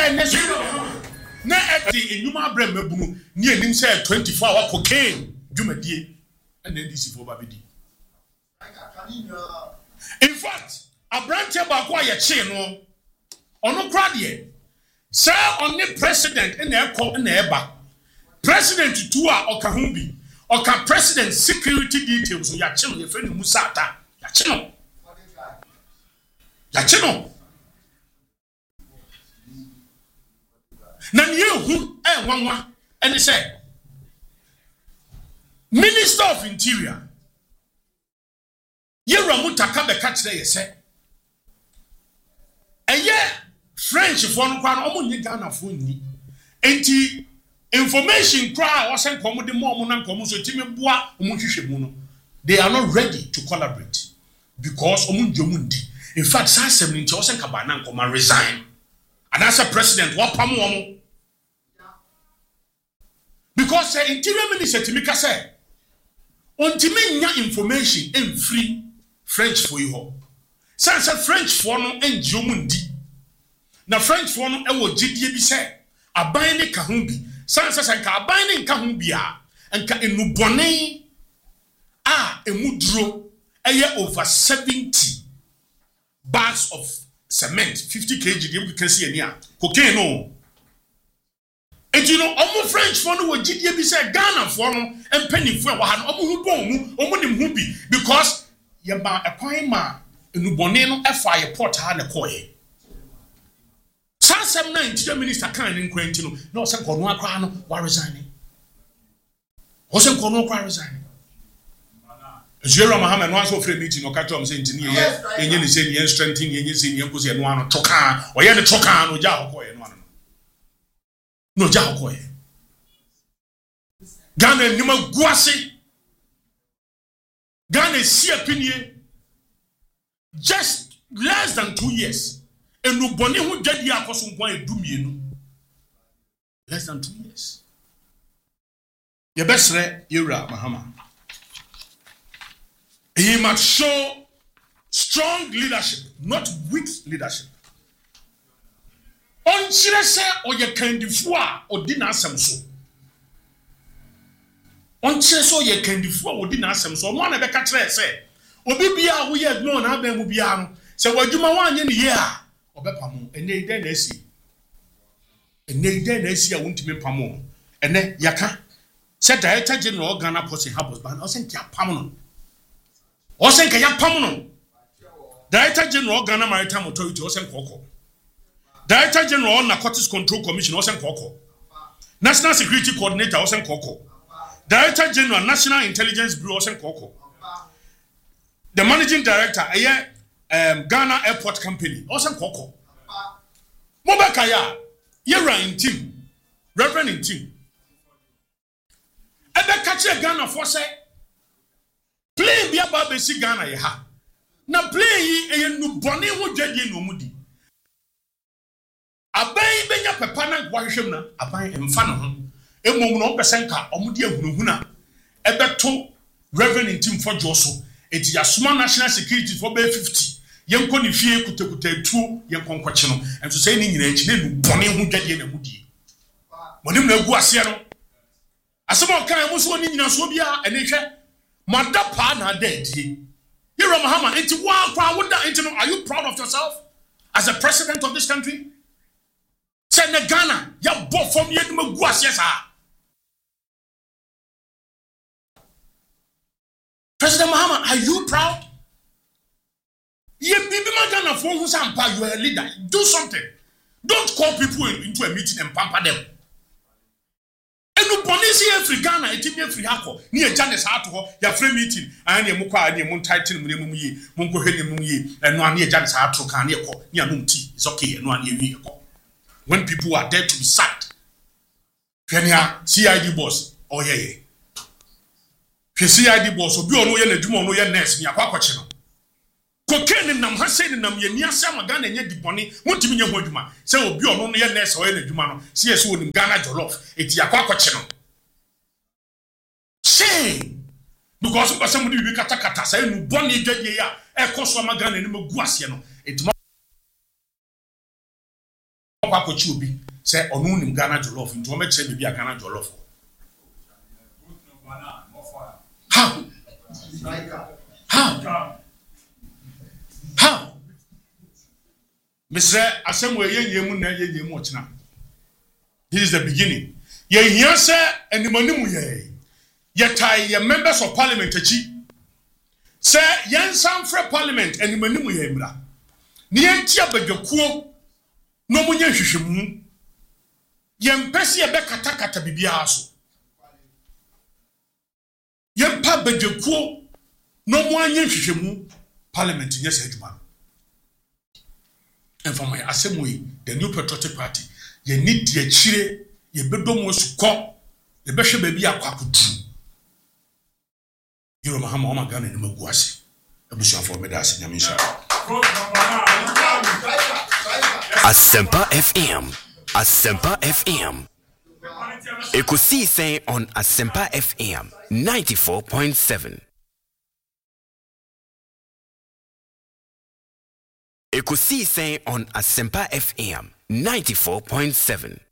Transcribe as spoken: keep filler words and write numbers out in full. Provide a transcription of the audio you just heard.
say next na at the inuma brem mabunu ni enim say twenty-four hour cocaine dwumadie and N D C for babidi. In fact, a branch about why a chain no ono krade say on the president in the call in the eba president two or kahumbi or ka president security details so ya chino your friend Musata ya chino ya chino na you who eh wanwa and he said Minister of Interior Yera mutaka be catch there say eye French for no kwan omo nyi Ghana for ni enti information cry was sent komo de mo na komo so timi boa omo hwehwe mu no they are not ready to collaborate because omo ndwomu ndi in fact sa assembly nti was sent kabana nkoma resign and as a president what pam omo because the interior minister timi ka say ontimi nya information in free French for you. Since a French for no and Jumundi. Na French for no ewo jidie bi say aban ne kahumbi. Since a ka aban ne kahumbi and ka enubone a emudro eye over seventy bags of cement, fifty kilograms you can see here. Cocaine no. And you know, omo French for no jidie bi say Ghana for no and penny for wa han omo hu bon mu omo nim hu bi because yaba ekwan ma enubone no efa ye port ha ne koye sansem na interior minister kan ne nkwanti no na ose kono akwa no wa resign ose kono akwa resign Jero Muhammad no aso free meeting no catch am say ntini ye enye ne say ne strengthen enye say ne nkosi no ano toka oye ne toka no ja hokoye no ano no ja hokoye Ghana nima guase Ghana see opinion just less than two years. And no bonnie who did the apostle one do me less than two years. Your best re Yura Mahama. He must show strong leadership, not weak leadership. On Chirese or your kind of foie or dinner some so. On cheso ye kendifo wodi na asem so mo na be ka kire se obi bia wo ye no na ba mu bia no se wadwuma wanye ne ye a obepa mo ene ide na asi ene ide na asi a wontimi pamo ene yaka se director general Ghana Ports Harbours ban o se ntia pam no o se nka ya pam no director general Ghana Maritime Authority o se nkoko director general Narcotics Control Commission o se nkoko National Security Coordinator o se nkoko Director General National Intelligence Bureau Osen Koko. The Managing Director aye um, Ghana Airport Company Osen Koko. Mobakaya Yera in team Reverend in team. Ebe kache Ghana for say play bi aba be si Ghana ye ha. Na play yi eye nu bone ho dwade no mudi. Aban benya pepa na gwahwehwem na aban emfa no ho. Emom no pesenka omudi ahunuhuna ebeto reverend team for Joso eti yasoma national security for be fifty yenko ni fie kutakuta etuo yenkonkwache no enso say ni nyina echi na nu bone hu dwade na mudi monim na egu ase no asema kan mo so ni nyina so bia ene hwe madapa na dadie Yera Mahama enti wa kwa woda enti no are you proud of yourself as a president of this country say na Ghana ya bo fom ye dum egu ase sa President Mahama, are you proud? Ye bibi magana for who sampa you are a leader. Do something. Don't call people into a meeting and pamper them. And no police every Ghana, it be free hako. Ni a Janice Hato, your free meeting, and your muka and your moon title, Mumuye, Munko Henry, and one near Janice Hato can echo, near Mumti. It's okay, and one year ago. When people are there to be sacked. Kenya, C I D boss, oh yeah. C I D boss obi ono ye na dwuma ono ye nurse ni akwakwache no cocaine nam ha say nam ye ni asama Ghana nye diboni wontimi nye ho adwuma say obi ono no ye nurse o ye na dwuma no see yes wonim Ghana jollof eti akwakwache no shame because person mu bi kata kata say nu boni dwadie ya e koso ma Ghana ni magu ase no eti kwa kochi obi say onu nim Ghana jollof nti o me che be a Ghana jollof how how how Mister Asemo ye yemu na ye yemu ochina this is the beginning ye hia say animanimu ye ye tie ye members of parliament achi say yen sanfre parliament animanimu ye mra ni entia badwakuo no munye hwehwemu yen pese ye be katakata bibia so yen pa badwakuo no mu anye hwehwemu parliament yes adwuma and for my assembly the New Patriotic Party ye need ye chire ye bedomo sukọ ye behwe ba bi akwakodu yiro mahama o magana ni maguase abusu afọ medase nyame insha Asempa F M Asempa F M Ekosi say on Asempa F M ninety-four point seven Ekosi say on Asempa F M ninety-four point seven